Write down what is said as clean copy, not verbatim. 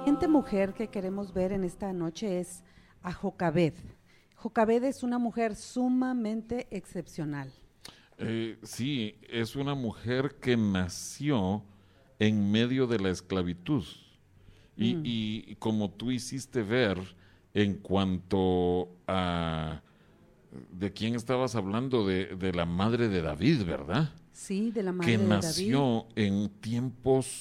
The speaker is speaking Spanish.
siguiente mujer que queremos ver en esta noche es a Jocabed. Jocabed es una mujer sumamente excepcional. Sí, es una mujer que nació en medio de la esclavitud. Mm, Y como tú hiciste ver en cuanto a... ¿De quién estabas hablando? De la madre de David, ¿verdad? sí, de la Que madre de David. nació en tiempos